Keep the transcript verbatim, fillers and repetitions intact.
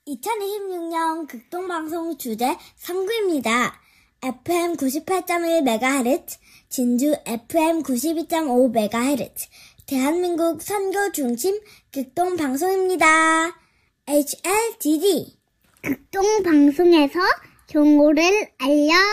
이천이십육 년 극동방송 주제 삼 구입니다. 에프엠 구십팔 점 일 메가헤르츠, 진주 에프엠 구십이 점 오 메가헤르츠, 대한민국 선교 중심 극동방송입니다. 에이치엘디디 극동방송에서 정보를 알려